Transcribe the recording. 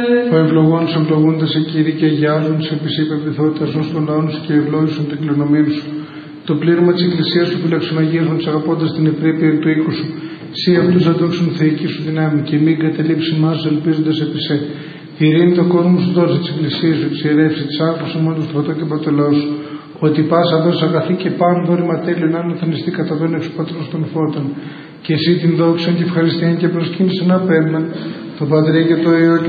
Ο ευλογών σου ευλογούντα σε Κύριε και αγιάζουν σε επισή υπευληθότητα ζουν στον λαό σου και ευλόγησον την κληρονομία σου. Το πλήρωμα της Εκκλησίας σου φυλαξοναγίζουν τους αγαπώντας την ευπρέπεια του οίκου σου. Σύ αυτούς αντόξουν θεϊκή σου δυνάμει και μην καταλήψει μας ελπίζοντας επί σε. Ειρήνη το κόσμο σου δώσει της Εκκλησίας σου, της ιερεύση, της άρθρωσου μόνο του στρατό και πρωτολαού σου. Ότι πάσα δώσει αγαθή και πάνω δόρημα τέλειον αν οθανιστεί κατά τον εξωπατρός των φώτων. Και εσύ την δόξα και ευχαριστία και προσκύνησον απέμεν, το Πατρί και το Υιό και